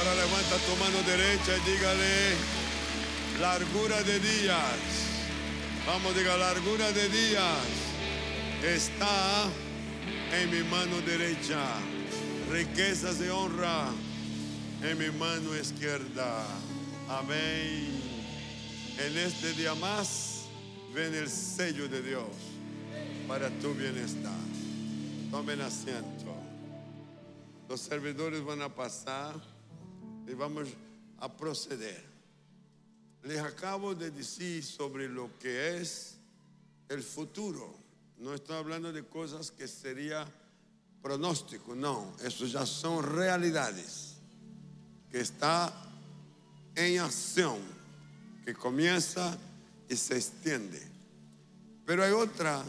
Ahora levanta tu mano derecha y dígale, largura de días. Vamos, diga, largura de días está en mi mano derecha. Riquezas y honra en mi mano izquierda. Amén. En este día más ven el sello de Dios para tu bienestar. Tomen asiento. Los servidores van a pasar y vamos a proceder. Les acabo de decir sobre lo que es el futuro. No estoy hablando de cosas que sería pronóstico, no. Eso ya son realidades que está en acción, que comienza y se extiende. Pero hay otra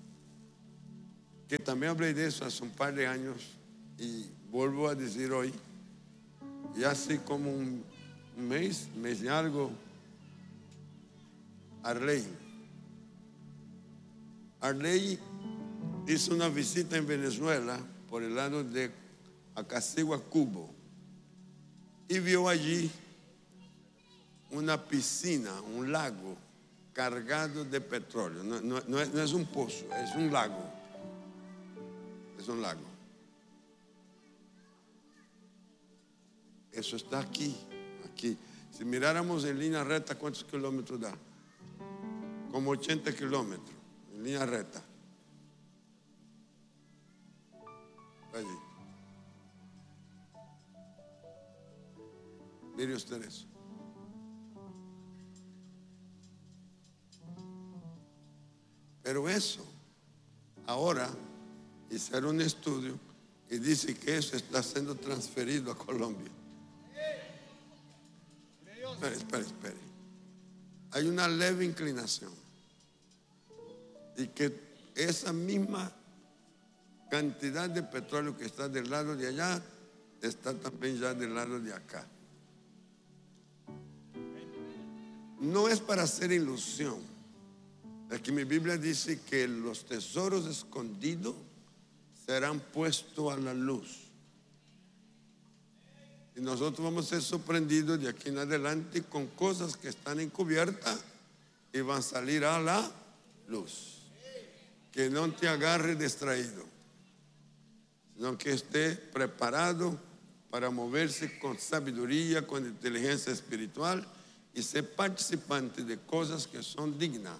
que también hablé de eso hace un par de años y vuelvo a decir hoy, y hace como un mes y algo, Arley hizo una visita en Venezuela por el lado de Acacigua, Cuba, y vio allí una piscina, un lago cargado de petróleo. No es un pozo, es un lago. Es un lago. Eso está aquí. Si miráramos en línea recta, ¿cuántos kilómetros da? Como 80 kilómetros en línea recta. Allí. Mire usted eso. Pero eso, ahora hicieron un estudio y dice que eso está siendo transferido a Colombia. Espere. Hay una leve inclinación. Y que esa misma cantidad de petróleo que está del lado de allá está también ya del lado de acá. No es para hacer ilusión. Aquí mi Biblia dice que los tesoros escondidos serán puestos a la luz. Y nosotros vamos a ser sorprendidos de aquí en adelante con cosas que están encubiertas y van a salir a la luz. Que no te agarre distraído, sino que esté preparado para moverse con sabiduría, con inteligencia espiritual y ser participante de cosas que son dignas.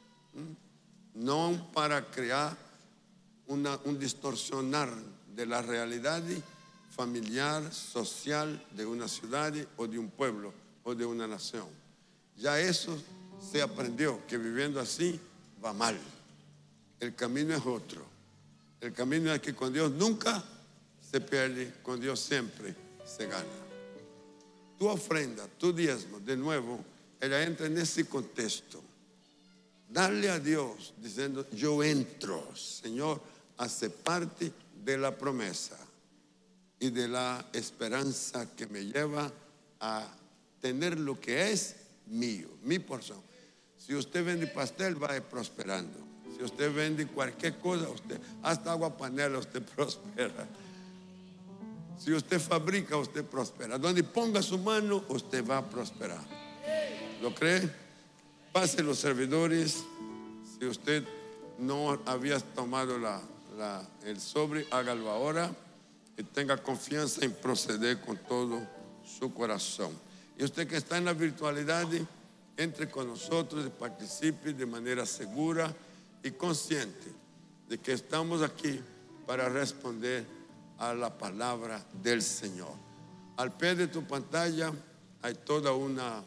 No para crear un distorsionar de la realidad familiar, social de una ciudad o de un pueblo o de una nación. Ya eso se aprendió, que viviendo así va mal. El camino es otro. El camino es que con Dios nunca se pierde, con Dios siempre se gana. Tu ofrenda, tu diezmo, de nuevo, ella entra en ese contexto. Darle a Dios diciendo, yo entro, Señor, a ser parte de la promesa y de la esperanza que me lleva a tener lo que es mío, mi porción. Si usted vende pastel, va a ir prosperando. Si usted vende cualquier cosa, usted, hasta agua panela, usted prospera. Si usted fabrica, usted prospera. Donde ponga su mano, usted va a prosperar. ¿Lo cree? Pase los servidores. Si usted no había tomado el sobre, hágalo ahora y tenga confianza en proceder con todo su corazón. Y usted que está en la virtualidad, entre con nosotros y participe de manera segura y consciente de que estamos aquí para responder a la palabra del Señor. Al pie de tu pantalla hay toda una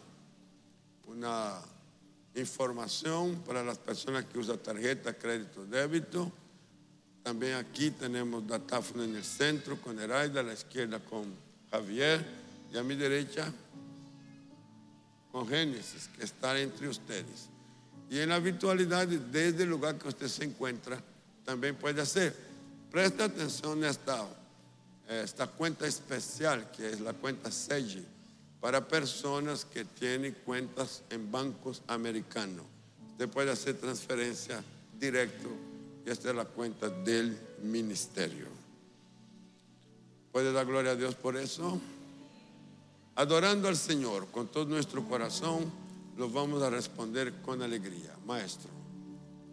información para las personas que usan tarjeta, crédito, débito. También aquí tenemos datáfono en el centro con Heraida, a la izquierda con Javier y a mi derecha con Génesis, que está entre ustedes. Y en la virtualidad, desde el lugar que usted se encuentra, también puede hacer. Presta atención a esta cuenta especial, que es la cuenta SEGI, para personas que tienen cuentas en bancos americanos. Usted puede hacer transferencia directo y esta es la cuenta del ministerio. ¿Puede dar gloria a Dios por eso? adorando al Señor con todo nuestro corazón, lo vamos a responder con alegría. Maestro.